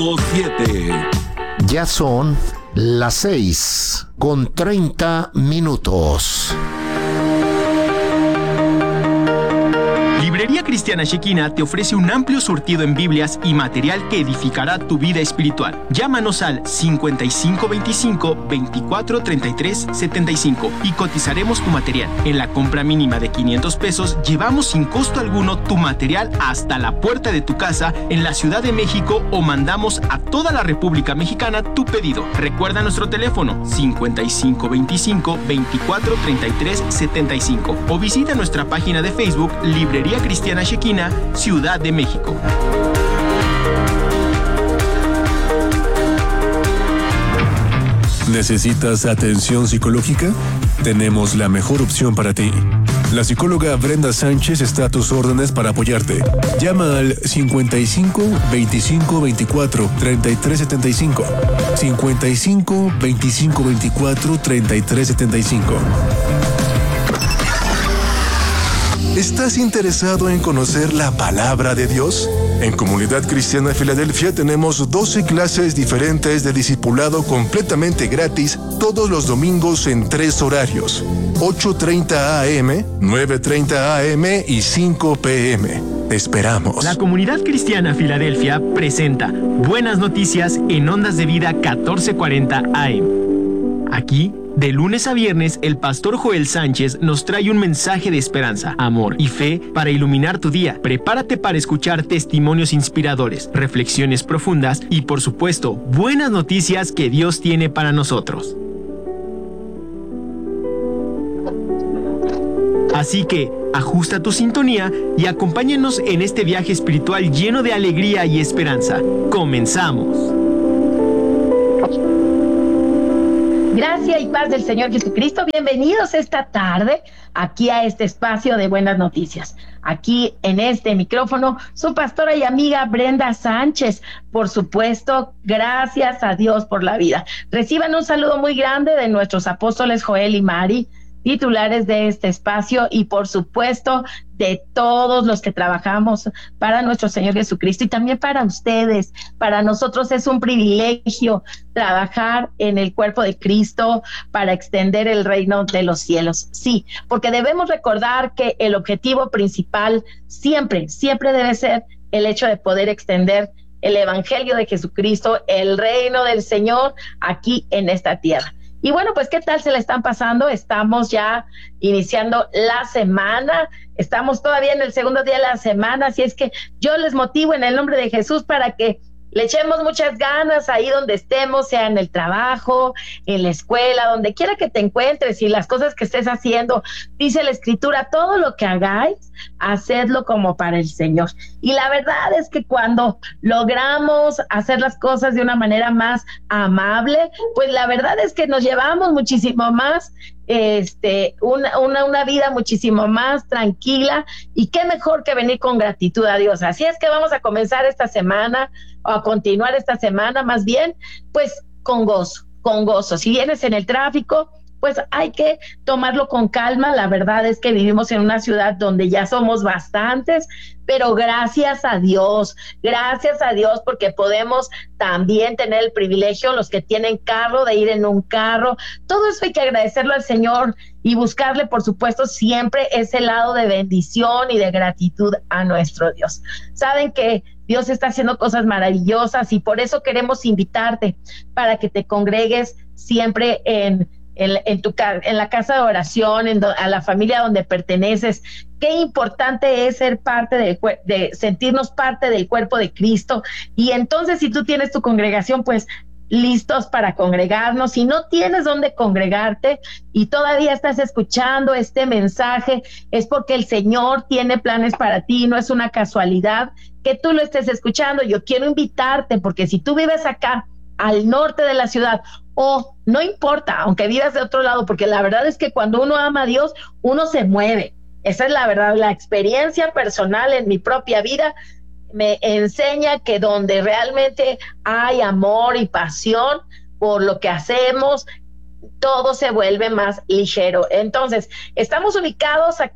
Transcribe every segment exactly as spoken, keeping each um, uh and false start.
siete. Ya son las seis con treinta minutos. Librería Cristiana Shekinah te ofrece un amplio surtido en Biblias y material que edificará tu vida espiritual. Llámanos al cincuenta y cinco veinticinco veinticuatro treinta y tres setenta y cinco y cotizaremos tu material. En la compra mínima de quinientos pesos, llevamos sin costo alguno tu material hasta la puerta de tu casa en la Ciudad de México o mandamos a toda la República Mexicana tu pedido. Recuerda nuestro teléfono cincuenta y cinco veinticinco veinticuatro treinta y tres setenta y cinco o visita nuestra página de Facebook Librería Cristiana Shekinah, Ciudad de México. ¿Necesitas atención psicológica? Tenemos la mejor opción para ti. La psicóloga Brenda Sánchez está a tus órdenes para apoyarte. Llama al cincuenta y cinco veinticinco veinticuatro treinta y tres setenta y cinco. cincuenta y cinco veinticinco veinticuatro treinta y tres setenta y cinco. ¿Estás interesado en conocer la palabra de Dios? En Comunidad Cristiana Filadelfia tenemos doce clases diferentes de discipulado completamente gratis todos los domingos en tres horarios: ocho treinta a eme, nueve treinta a eme y cinco pe eme. Te esperamos. La Comunidad Cristiana Filadelfia presenta Buenas Noticias en Ondas de Vida catorce cuarenta a eme. Aquí, de lunes a viernes, el pastor Joel Sánchez nos trae un mensaje de esperanza, amor y fe para iluminar tu día. Prepárate para escuchar testimonios inspiradores, reflexiones profundas y, por supuesto, buenas noticias que Dios tiene para nosotros. Así que, ajusta tu sintonía y acompáñanos en este viaje espiritual lleno de alegría y esperanza. ¡Comenzamos! Gracia y paz del Señor Jesucristo. Bienvenidos esta tarde aquí a este espacio de Buenas Noticias. Aquí en este micrófono, su pastora y amiga Brenda Sánchez. Por supuesto, gracias a Dios por la vida. Reciban un saludo muy grande de nuestros apóstoles Joel y Mari, titulares de este espacio, y por supuesto de todos los que trabajamos para nuestro Señor Jesucristo y también para ustedes. Para nosotros es un privilegio trabajar en el cuerpo de Cristo para extender el reino de los cielos. Sí, porque debemos recordar que el objetivo principal siempre, siempre debe ser el hecho de poder extender el evangelio de Jesucristo, el reino del Señor aquí en esta tierra. Y bueno, pues, ¿qué tal se la están pasando? Estamos ya iniciando la semana, estamos todavía en el segundo día de la semana, así es que yo les motivo en el nombre de Jesús para que le echemos muchas ganas ahí donde estemos, sea en el trabajo, en la escuela, donde quiera que te encuentres y las cosas que estés haciendo. Dice la Escritura, todo lo que hagáis, hacedlo como para el Señor. Y la verdad es que cuando logramos hacer las cosas de una manera más amable, pues la verdad es que nos llevamos muchísimo más, este, una, una, una vida muchísimo más tranquila, y qué mejor que venir con gratitud a Dios. Así es que vamos a comenzar esta semana, o a continuar esta semana más bien, pues con gozo, con gozo. Si vienes en el tráfico, pues hay que tomarlo con calma. La verdad es que vivimos en una ciudad donde ya somos bastantes, pero gracias a Dios, gracias a Dios, porque podemos también tener el privilegio, los que tienen carro, de ir en un carro. Todo eso hay que agradecerlo al Señor y buscarle, por supuesto, siempre ese lado de bendición y de gratitud a nuestro Dios. Saben que Dios está haciendo cosas maravillosas y por eso queremos invitarte para que te congregues siempre en En, en, tu, en la casa de oración, en do, a la familia donde perteneces. Qué importante es ser parte de, de sentirnos parte del cuerpo de Cristo. Y entonces, si tú tienes tu congregación, pues listos para congregarnos. Si no tienes dónde congregarte y todavía estás escuchando este mensaje, es porque el Señor tiene planes para ti. No es una casualidad que tú lo estés escuchando. Yo quiero invitarte, porque si tú vives acá al norte de la ciudad, o no importa, aunque vivas de otro lado, porque la verdad es que cuando uno ama a Dios, uno se mueve. Esa es la verdad. La experiencia personal en mi propia vida me enseña que donde realmente hay amor y pasión por lo que hacemos, todo se vuelve más ligero. Entonces, estamos ubicados aquí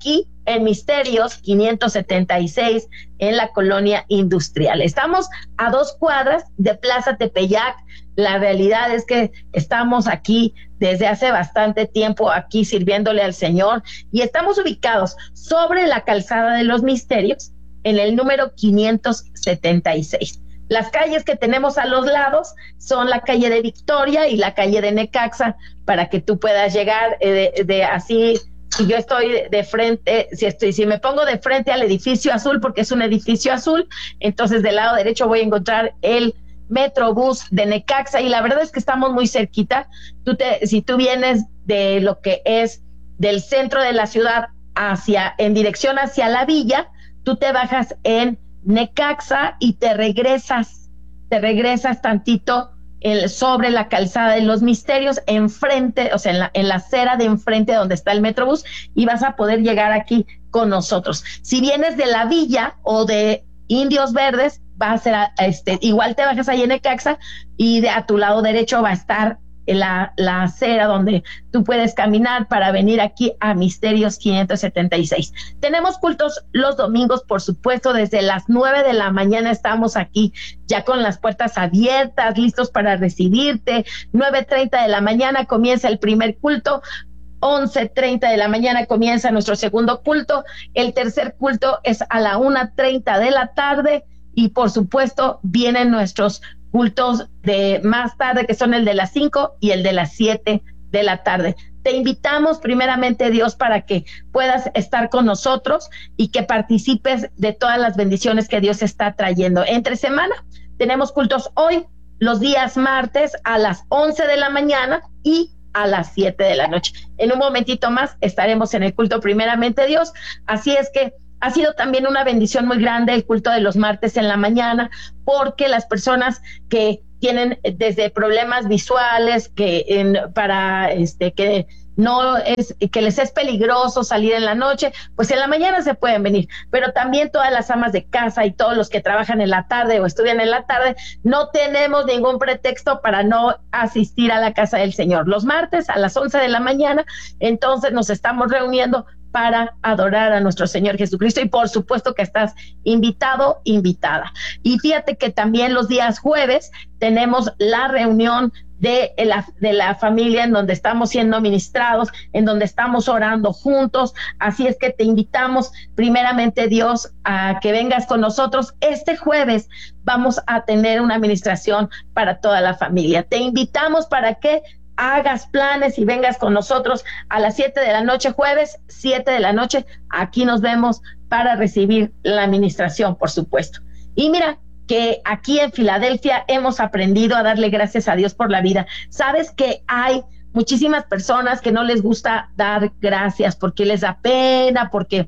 en Misterios quinientos setenta y seis en la colonia industrial. Estamos a dos cuadras de Plaza Tepeyac. La realidad es que estamos aquí desde hace bastante tiempo aquí sirviéndole al Señor y estamos ubicados sobre la calzada de los Misterios en el número quinientos setenta y seis. Las calles que tenemos a los lados son la calle de Victoria y la calle de Necaxa para que tú puedas llegar eh, de, de así. Si yo estoy de frente, si estoy, si me pongo de frente al edificio azul, porque es un edificio azul, entonces del lado derecho voy a encontrar el Metrobús de Necaxa, y la verdad es que estamos muy cerquita. Tú te, si tú vienes de lo que es del centro de la ciudad hacia, en dirección hacia la villa, tú te bajas en Necaxa y te regresas, te regresas tantito el, sobre la calzada de los Misterios, enfrente, o sea, en la, en la acera de enfrente donde está el Metrobús, y vas a poder llegar aquí con nosotros. Si vienes de la villa o de Indios Verdes, va a ser a, este, igual te bajas ahí en Necaxa y de, a tu lado derecho va a estar la, la acera donde tú puedes caminar para venir aquí a Misterios quinientos setenta y seis. Tenemos cultos los domingos, por supuesto, desde las nueve de la mañana estamos aquí ya con las puertas abiertas, listos para recibirte. nueve treinta de la mañana comienza el primer culto. once treinta de la mañana comienza nuestro segundo culto. El tercer culto es a la una treinta de la tarde. Y por supuesto vienen nuestros cultos de más tarde, que son el de las cinco y el de las siete de la tarde. Te invitamos primeramente, Dios, para que puedas estar con nosotros y que participes de todas las bendiciones que Dios está trayendo. Entre semana tenemos cultos hoy, los días martes a las once de la mañana y a las siete de la noche. En un momentito más estaremos en el culto primeramente, Dios. Así es que ha sido también una bendición muy grande el culto de los martes en la mañana, porque las personas que tienen desde problemas visuales, que en, para este que no es, que les es peligroso salir en la noche, pues en la mañana se pueden venir, pero también todas las amas de casa y todos los que trabajan en la tarde o estudian en la tarde, no tenemos ningún pretexto para no asistir a la casa del Señor. Los martes a las once de la mañana, entonces nos estamos reuniendo para adorar a nuestro Señor Jesucristo, y por supuesto que estás invitado, invitada. Y fíjate que también los días jueves tenemos la reunión de la, de la familia en donde estamos siendo ministrados, en donde estamos orando juntos. Así es que te invitamos primeramente, Dios, a que vengas con nosotros. Este jueves vamos a tener una ministración para toda la familia. Te invitamos para que hagas planes y vengas con nosotros a las siete de la noche, jueves, siete de la noche. Aquí nos vemos para recibir la administración, por supuesto. Y mira que aquí en Filadelfia hemos aprendido a darle gracias a Dios por la vida. Sabes que hay muchísimas personas que no les gusta dar gracias porque les da pena, porque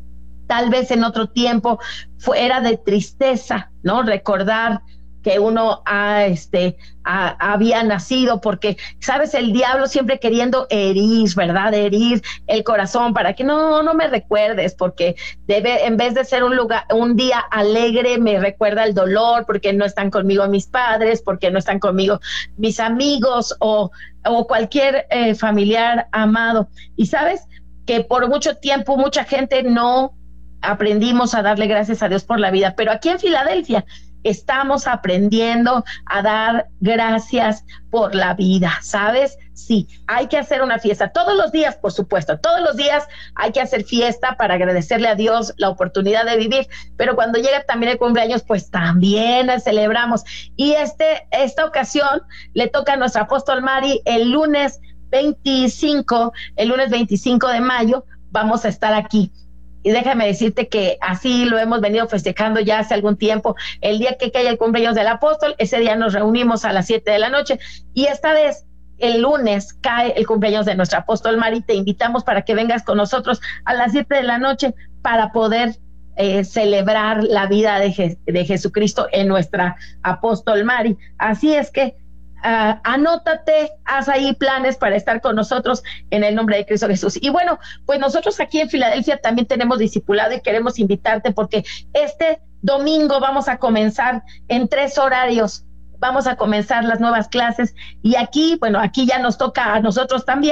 tal vez en otro tiempo fuera de tristeza, ¿no? Recordar que uno ha, este, ha, había nacido, porque, ¿sabes? El diablo siempre queriendo herir, ¿verdad? Herir el corazón para que no, no me recuerdes, porque debe, en vez de ser un lugar, un día alegre, me recuerda el dolor, porque no están conmigo mis padres, porque no están conmigo mis amigos o, o cualquier eh, familiar amado. Y ¿sabes? Que por mucho tiempo mucha gente no aprendimos a darle gracias a Dios por la vida, pero aquí en Filadelfia estamos aprendiendo a dar gracias por la vida, ¿sabes? Sí, hay que hacer una fiesta todos los días, por supuesto, todos los días hay que hacer fiesta para agradecerle a Dios la oportunidad de vivir, pero cuando llega también el cumpleaños, pues también celebramos. Y este, esta ocasión le toca a nuestra apóstol Mari el lunes veinticinco, el lunes veinticinco de mayo, vamos a estar aquí. Y déjame decirte que así lo hemos venido festejando ya hace algún tiempo. El día que cae el cumpleaños del apóstol, ese día nos reunimos a las siete de la noche. Y esta vez, el lunes, cae el cumpleaños de nuestra apóstol Mari. Te invitamos para que vengas con nosotros a las siete de la noche para poder eh, celebrar la vida de, Je- de Jesucristo en nuestra apóstol Mari. Así es que Uh, anótate, haz ahí planes para estar con nosotros en el nombre de Cristo Jesús. Y bueno, pues nosotros aquí en Filadelfia también tenemos discipulado y queremos invitarte porque este domingo vamos a comenzar en tres horarios, vamos a comenzar las nuevas clases y aquí, bueno, aquí ya nos toca a nosotros también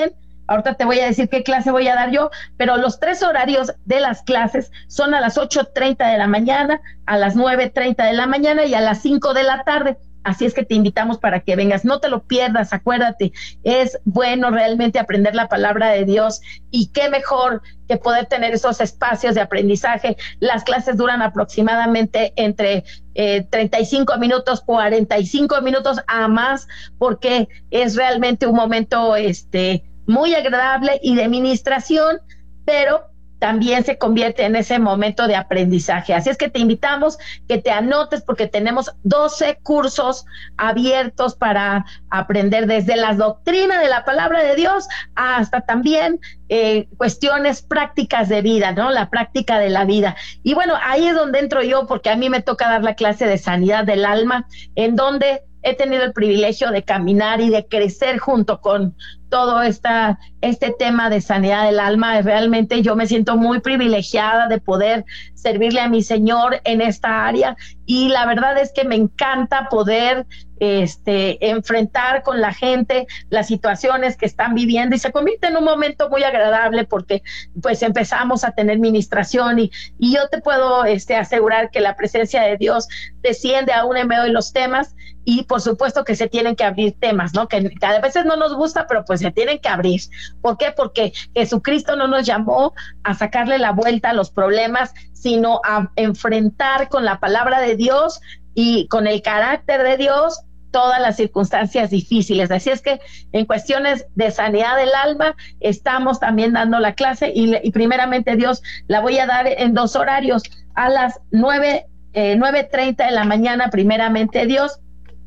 ahorita te voy a decir qué clase voy a dar yo, pero los tres horarios de las clases son a las ocho treinta de la mañana, a las nueve treinta de la mañana y a las cinco de la tarde. Así es que te invitamos para que vengas, no te lo pierdas, acuérdate, es bueno realmente aprender la palabra de Dios y qué mejor que poder tener esos espacios de aprendizaje. Las clases duran aproximadamente entre eh, treinta y cinco minutos, cuarenta y cinco minutos a más, porque es realmente un momento este, muy agradable y de ministración, pero también se convierte en ese momento de aprendizaje. Así es que te invitamos que te anotes porque tenemos doce cursos abiertos para aprender desde la doctrina de la palabra de Dios hasta también eh, cuestiones prácticas de vida, ¿no? La práctica de la vida. Y bueno, ahí es donde entro yo porque a mí me toca dar la clase de sanidad del alma, en donde he tenido el privilegio de caminar y de crecer junto con todo esta, este tema de sanidad del alma. Realmente yo me siento muy privilegiada de poder servirle a mi Señor en esta área y la verdad es que me encanta poder este, enfrentar con la gente las situaciones que están viviendo y se convierte en un momento muy agradable porque pues empezamos a tener ministración y, y yo te puedo este, asegurar que la presencia de Dios desciende aún en medio de los temas y por supuesto que se tienen que abrir temas, ¿no? Que, que a veces no nos gusta, pero pues se tienen que abrir. ¿Por qué? Porque Jesucristo no nos llamó a sacarle la vuelta a los problemas, sino a enfrentar con la palabra de Dios y con el carácter de Dios todas las circunstancias difíciles. Así es que en cuestiones de sanidad del alma estamos también dando la clase y, y primeramente Dios la voy a dar en dos horarios, a las nueve, eh, nueve treinta de la mañana primeramente Dios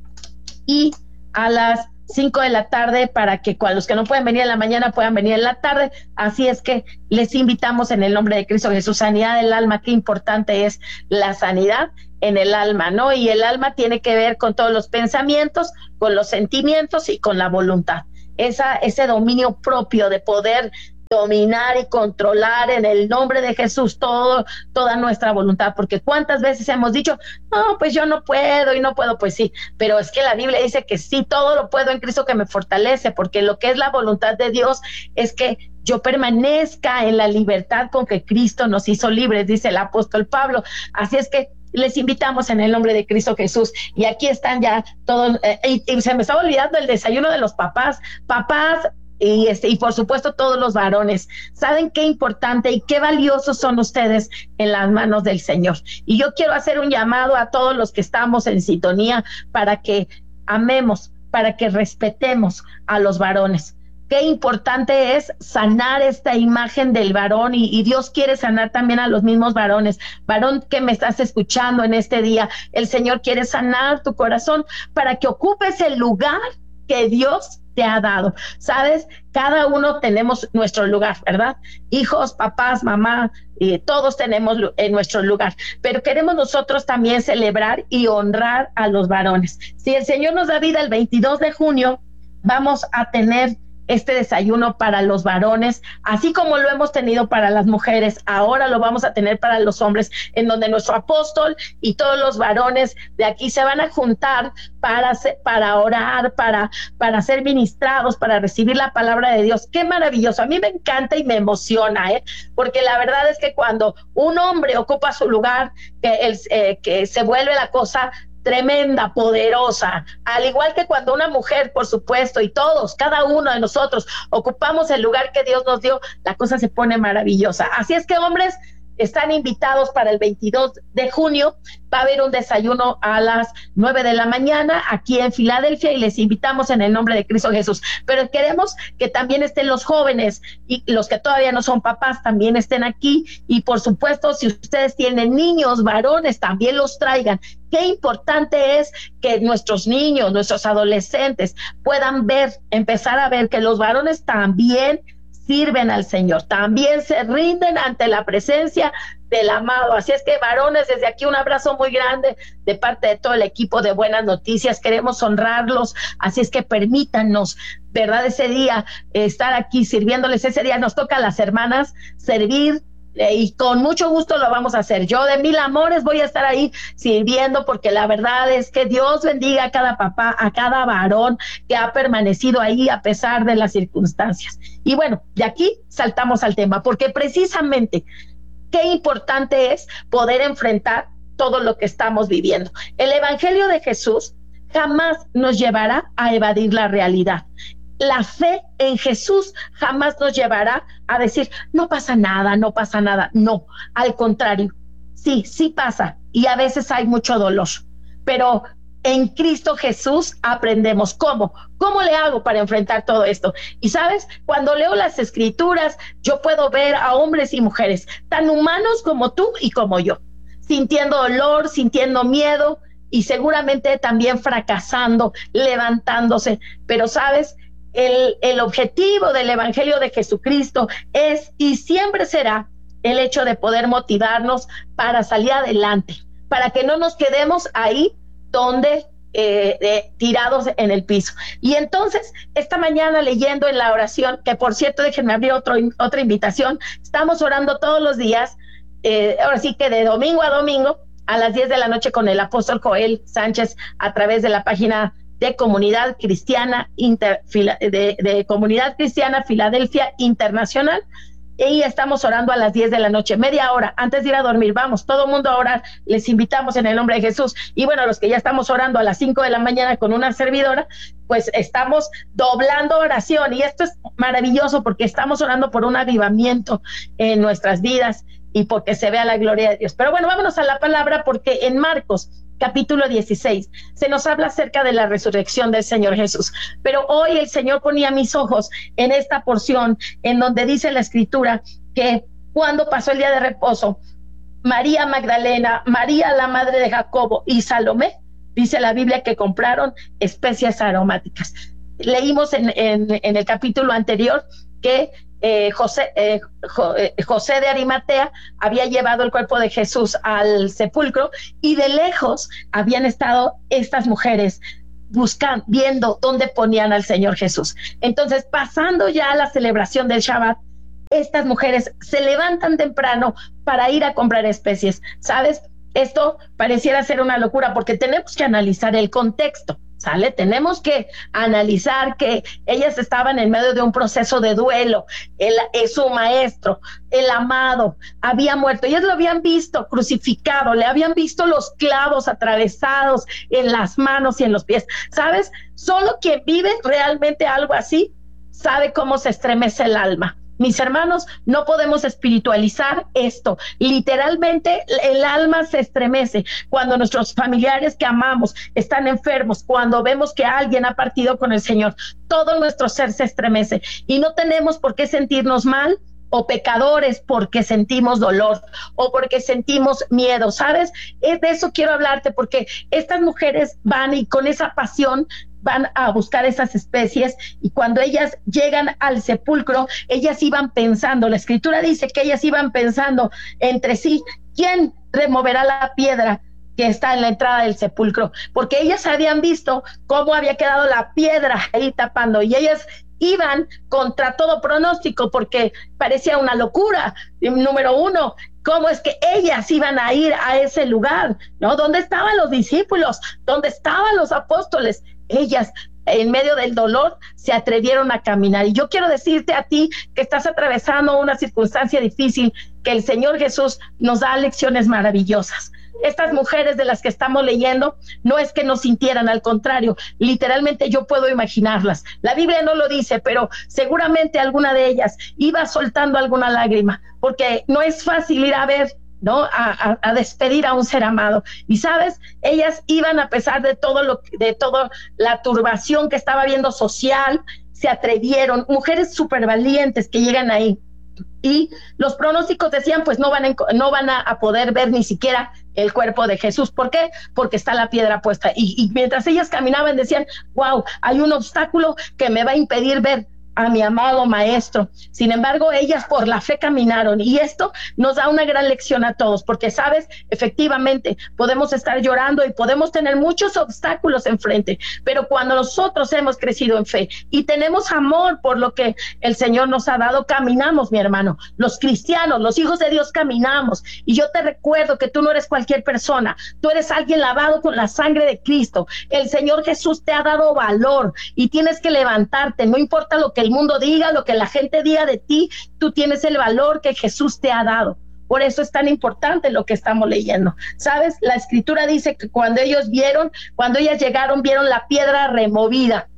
y a las cinco de la tarde para que con los que no pueden venir en la mañana puedan venir en la tarde. Así es que les invitamos en el nombre de Cristo Jesús. Sanidad del alma, qué importante es la sanidad en el alma, ¿no? Y el alma tiene que ver con todos los pensamientos, con los sentimientos y con la voluntad. Esa, ese dominio propio de poder dominar y controlar en el nombre de Jesús todo, toda nuestra voluntad, porque cuántas veces hemos dicho, no, pues yo no puedo y no puedo, pues sí, pero es que la Biblia dice que sí, todo lo puedo en Cristo que me fortalece, porque lo que es la voluntad de Dios es que yo permanezca en la libertad con que Cristo nos hizo libres, dice el apóstol Pablo. Así es que les invitamos en el nombre de Cristo Jesús. Y aquí están ya todos, eh, y, y se me estaba olvidando el desayuno de los papás. Papás, y este y por supuesto todos los varones, saben qué importante y qué valiosos son ustedes en las manos del Señor. Y yo quiero hacer un llamado a todos los que estamos en sintonía para que amemos, para que respetemos a los varones. Qué importante es sanar esta imagen del varón y, y Dios quiere sanar también a los mismos varones. Varón que me estás escuchando en este día, el Señor quiere sanar tu corazón para que ocupes el lugar que Dios te ha dado. ¿Sabes? Cada uno tenemos nuestro lugar, ¿verdad? Hijos, papás, mamá, eh, todos tenemos en nuestro lugar, pero queremos nosotros también celebrar y honrar a los varones. Si el Señor nos da vida el veintidós de junio, vamos a tener este desayuno para los varones, así como lo hemos tenido para las mujeres, ahora lo vamos a tener para los hombres, en donde nuestro apóstol y todos los varones de aquí se van a juntar para, ser, para orar, para, para ser ministrados, para recibir la palabra de Dios. ¡Qué maravilloso! A mí me encanta y me emociona, ¿eh? Porque la verdad es que cuando un hombre ocupa su lugar, que, el, eh, que se vuelve la cosa tremenda, poderosa, al igual que cuando una mujer, por supuesto, y todos, cada uno de nosotros ocupamos el lugar que Dios nos dio, la cosa se pone maravillosa. Así es que, hombres, están invitados para el veintidós de junio, va a haber un desayuno a las nueve de la mañana aquí en Filadelfia y les invitamos en el nombre de Cristo Jesús. Pero queremos que también estén los jóvenes y los que todavía no son papás también estén aquí y por supuesto si ustedes tienen niños, varones, también los traigan. Qué importante es que nuestros niños, nuestros adolescentes puedan ver, empezar a ver que los varones también sirven al Señor, también se rinden ante la presencia del amado. Así es que, varones, desde aquí un abrazo muy grande de parte de todo el equipo de Buenas Noticias, queremos honrarlos, así es que permítanos, ¿verdad? Ese día, eh, estar aquí sirviéndoles, ese día nos toca a las hermanas servir y con mucho gusto lo vamos a hacer. Yo de mil amores voy a estar ahí sirviendo, porque la verdad es que Dios bendiga a cada papá, a cada varón que ha permanecido ahí a pesar de las circunstancias. Y bueno, de aquí saltamos al tema, porque precisamente qué importante es poder enfrentar todo lo que estamos viviendo. El Evangelio de Jesús jamás nos llevará a evadir la realidad. La fe en Jesús jamás nos llevará a decir, no pasa nada, no pasa nada. No, al contrario, sí, sí pasa, y a veces hay mucho dolor, pero en Cristo Jesús aprendemos cómo, cómo le hago para enfrentar todo esto. Y sabes, cuando leo las Escrituras, yo puedo ver a hombres y mujeres tan humanos como tú y como yo, sintiendo dolor, sintiendo miedo y seguramente también fracasando, levantándose. Pero sabes, el, el objetivo del Evangelio de Jesucristo es y siempre será el hecho de poder motivarnos para salir adelante, para que no nos quedemos ahí donde eh, eh, tirados en el piso. Y entonces, esta mañana leyendo en la oración, que por cierto, déjenme abrir otro, otra invitación, estamos orando todos los días, eh, ahora sí que de domingo a domingo, a las diez de la noche con el apóstol Joel Sánchez, a través de la página de Comunidad Cristiana, Inter, de, de Comunidad Cristiana Filadelfia Internacional, y estamos orando a las diez de la noche, media hora antes de ir a dormir. Vamos, todo el mundo a orar, les invitamos en el nombre de Jesús. Y bueno, los que ya estamos orando a las cinco de la mañana con una servidora, pues estamos doblando oración, y esto es maravilloso porque estamos orando por un avivamiento en nuestras vidas y porque se vea la gloria de Dios. Pero bueno, vámonos a la palabra, porque en Marcos capítulo dieciséis, se nos habla acerca de la resurrección del Señor Jesús. Pero hoy el Señor ponía mis ojos en esta porción en donde dice la Escritura que cuando pasó el día de reposo, María Magdalena, María la madre de Jacobo y Salomé, dice la Biblia que compraron especias aromáticas. Leímos en, en, en el capítulo anterior que Eh, José, eh, jo, eh, José de Arimatea había llevado el cuerpo de Jesús al sepulcro, y de lejos habían estado estas mujeres buscando, viendo dónde ponían al Señor Jesús. Entonces, pasando ya la celebración del Shabbat, estas mujeres se levantan temprano para ir a comprar especies. ¿Sabes? Esto pareciera ser una locura, porque tenemos que analizar el contexto, ¿sale? Tenemos que analizar que ellas estaban en medio de un proceso de duelo. El, el, su maestro, el amado, había muerto. Ellos lo habían visto crucificado, le habían visto los clavos atravesados en las manos y en los pies. ¿Sabes? Solo quien vive realmente algo así sabe cómo se estremece el alma. Mis hermanos, no podemos espiritualizar esto. Literalmente el alma se estremece cuando nuestros familiares que amamos están enfermos, cuando vemos que alguien ha partido con el Señor. Todo nuestro ser se estremece, y no tenemos por qué sentirnos mal o pecadores porque sentimos dolor o porque sentimos miedo, ¿sabes? Es de eso quiero hablarte, porque estas mujeres van y con esa pasión van a buscar esas especies, y cuando ellas llegan al sepulcro, ellas iban pensando, la Escritura dice que ellas iban pensando entre sí, ¿quién removerá la piedra que está en la entrada del sepulcro? Porque ellas habían visto cómo había quedado la piedra ahí tapando, y ellas iban contra todo pronóstico porque parecía una locura. Número uno, ¿cómo es que ellas iban a ir a ese lugar? ¿No? ¿Dónde estaban los discípulos? ¿Dónde estaban los apóstoles? Ellas, en medio del dolor, se atrevieron a caminar. Y yo quiero decirte a ti que estás atravesando una circunstancia difícil, que el Señor Jesús nos da lecciones maravillosas. Estas mujeres de las que estamos leyendo no es que no sintieran, al contrario, literalmente yo puedo imaginarlas. La Biblia no lo dice, pero seguramente alguna de ellas iba soltando alguna lágrima, porque no es fácil ir a ver, ¿no? A, a, a despedir a un ser amado. Y sabes, ellas iban a pesar de todo lo, de toda la turbación que estaba habiendo social, se atrevieron, mujeres súper valientes que llegan ahí. Y los pronósticos decían, pues no van, a, no van a, a poder ver ni siquiera el cuerpo de Jesús. ¿Por qué? Porque está la piedra puesta. Y, y mientras ellas caminaban decían, wow, hay un obstáculo que me va a impedir ver a mi amado maestro. Sin embargo, ellas por la fe caminaron, y esto nos da una gran lección a todos, porque sabes, efectivamente podemos estar llorando y podemos tener muchos obstáculos enfrente, pero cuando nosotros hemos crecido en fe y tenemos amor por lo que el Señor nos ha dado, caminamos, mi hermano. Los cristianos, los hijos de Dios, caminamos. Y yo te recuerdo que tú no eres cualquier persona, tú eres alguien lavado con la sangre de Cristo. El Señor Jesús te ha dado valor y tienes que levantarte, no importa lo que el mundo diga, lo que la gente diga de ti, tú tienes el valor que Jesús te ha dado. Por eso es tan importante lo que estamos leyendo. ¿Sabes? La Escritura dice que cuando ellos vieron, cuando ellas llegaron, vieron la piedra removida.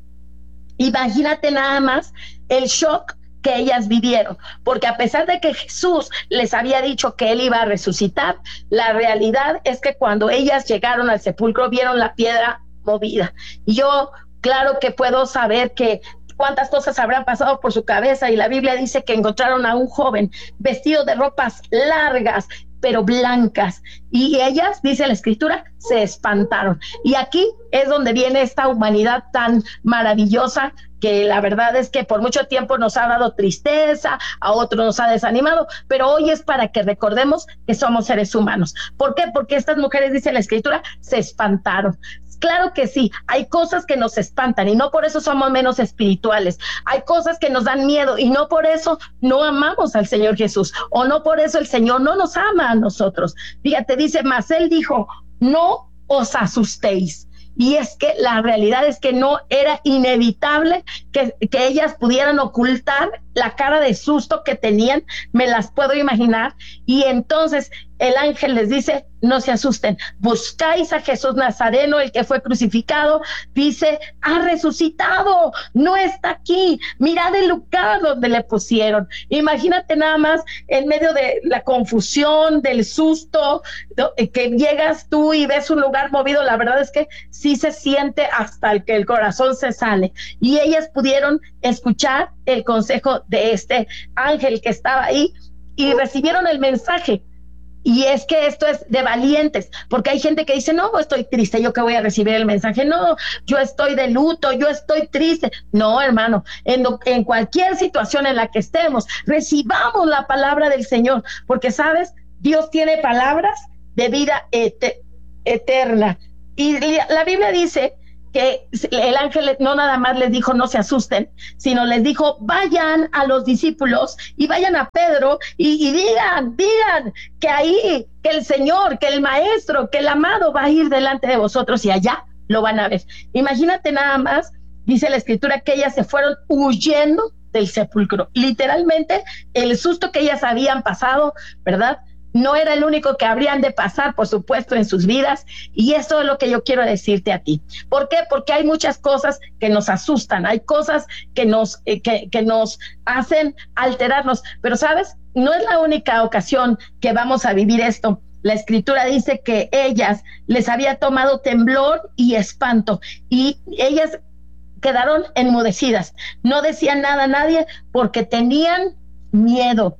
Imagínate nada más el shock que ellas vivieron, porque a pesar de que Jesús les había dicho que él iba a resucitar, la realidad es que cuando ellas llegaron al sepulcro vieron la piedra movida. Y yo, claro que puedo saber que cuántas cosas habrán pasado por su cabeza, y la Biblia dice que encontraron a un joven vestido de ropas largas, pero blancas, y ellas, dice la Escritura, se espantaron. Y aquí es donde viene esta humanidad tan maravillosa, que la verdad es que por mucho tiempo nos ha dado tristeza, a otros nos ha desanimado, pero hoy es para que recordemos que somos seres humanos. ¿Por qué? Porque estas mujeres, dice la Escritura, se espantaron. Claro que sí, hay cosas que nos espantan y no por eso somos menos espirituales. Hay cosas que nos dan miedo y no por eso no amamos al Señor Jesús, o no por eso el Señor no nos ama a nosotros. Fíjate, dice, mas él dijo, no os asustéis. Y es que la realidad es que no era inevitable que, que ellas pudieran ocultar la cara de susto que tenían, me las puedo imaginar. Y entonces el ángel les dice, no se asusten, buscáis a Jesús Nazareno, el que fue crucificado, dice, ha resucitado, no está aquí, mirad el lugar donde le pusieron. Imagínate nada más, en medio de la confusión, del susto, que llegas tú y ves un lugar movido, la verdad es que sí se siente hasta el que el corazón se sale. Y ellas pudieron escuchar el consejo de este ángel que estaba ahí y recibieron el mensaje. Y es que esto es de valientes, porque hay gente que dice, no, estoy triste, ¿yo qué voy a recibir el mensaje? No, yo estoy de luto, yo estoy triste. No, hermano, en, lo, en cualquier situación en la que estemos, recibamos la palabra del Señor, porque, ¿sabes? Dios tiene palabras de vida et- eterna. Y la Biblia dice que el ángel no nada más les dijo no se asusten, sino les dijo vayan a los discípulos y vayan a Pedro y, y digan, digan que ahí, que el Señor, que el Maestro, que el amado va a ir delante de vosotros y allá lo van a ver. Imagínate nada más, dice la Escritura que ellas se fueron huyendo del sepulcro. Literalmente el susto que ellas habían pasado, ¿verdad? No era el único que habrían de pasar, por supuesto, en sus vidas, y eso es lo que yo quiero decirte a ti. ¿Por qué? Porque hay muchas cosas que nos asustan, hay cosas que nos, eh, que, que nos hacen alterarnos, pero ¿sabes? No es la única ocasión que vamos a vivir esto. La Escritura dice que ellas les había tomado temblor y espanto, y ellas quedaron enmudecidas, no decían nada a nadie porque tenían miedo.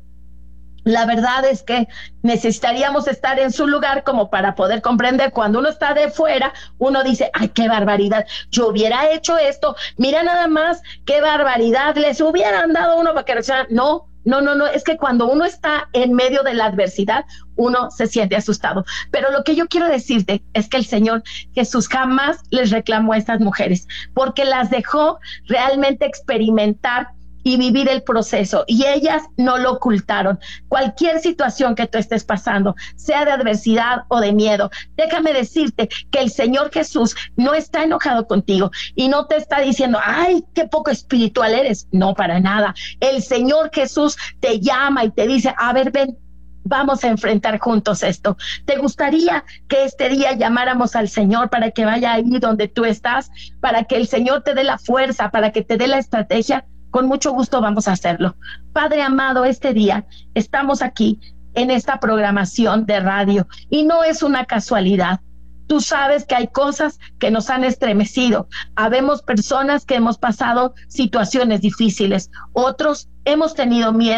La verdad es que necesitaríamos estar en su lugar como para poder comprender. Cuando uno está de fuera, uno dice, ay, qué barbaridad, yo hubiera hecho esto, mira nada más, qué barbaridad, les hubieran dado uno para que reaccionaran. No, no, no, no, es que cuando uno está en medio de la adversidad, uno se siente asustado. Pero lo que yo quiero decirte es que el Señor Jesús jamás les reclamó a estas mujeres, porque las dejó realmente experimentar y vivir el proceso, y ellas no lo ocultaron. Cualquier situación que tú estés pasando, sea de adversidad o de miedo, déjame decirte que el Señor Jesús no está enojado contigo y no te está diciendo, ay, qué poco espiritual eres. No, para nada. El Señor Jesús te llama y te dice, a ver, ven, vamos a enfrentar juntos esto. ¿Te gustaría que este día llamáramos al Señor para que vaya ahí donde tú estás, para que el Señor te dé la fuerza, para que te dé la estrategia? Con mucho gusto vamos a hacerlo. Padre amado, este día estamos aquí en esta programación de radio y no es una casualidad. Tú sabes que hay cosas que nos han estremecido. Habemos personas que hemos pasado situaciones difíciles, otros hemos tenido miedo,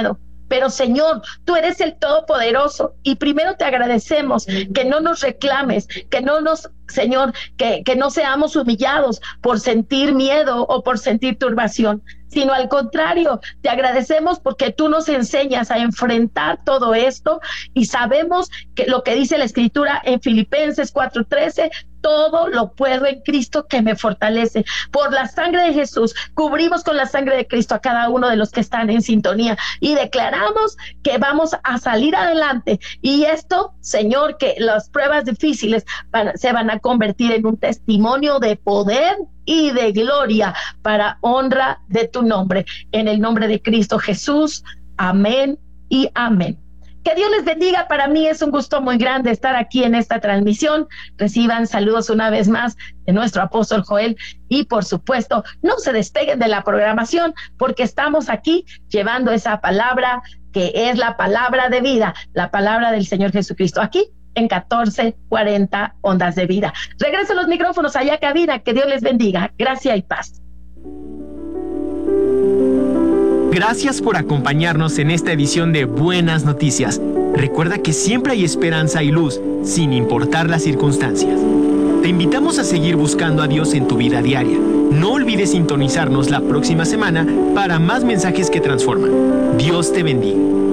pero Señor, tú eres el Todopoderoso y primero te agradecemos que no nos reclames, que no nos, Señor, que, que no seamos humillados por sentir miedo o por sentir turbación, sino al contrario, te agradecemos porque tú nos enseñas a enfrentar todo esto y sabemos que lo que dice la Escritura en Filipenses cuatro trece, todo lo puedo en Cristo que me fortalece. Por la sangre de Jesús, cubrimos con la sangre de Cristo a cada uno de los que están en sintonía y declaramos que vamos a salir adelante. Y esto, Señor, que las pruebas difíciles van, se van a convertir en un testimonio de poder y de gloria para honra de tu nombre. En el nombre de Cristo Jesús, amén y amén. Que Dios les bendiga. Para mí es un gusto muy grande estar aquí en esta transmisión. Reciban saludos una vez más de nuestro apóstol Joel y por supuesto no se despeguen de la programación porque estamos aquí llevando esa palabra que es la palabra de vida, la palabra del Señor Jesucristo, aquí en catorce cuarenta Ondas de Vida. Regreso los micrófonos allá a cabina. Que Dios les bendiga. Gracia y paz. Gracias por acompañarnos en esta edición de Buenas Noticias. Recuerda que siempre hay esperanza y luz, sin importar las circunstancias. Te invitamos a seguir buscando a Dios en tu vida diaria. No olvides sintonizarnos la próxima semana para más mensajes que transforman. Dios te bendiga.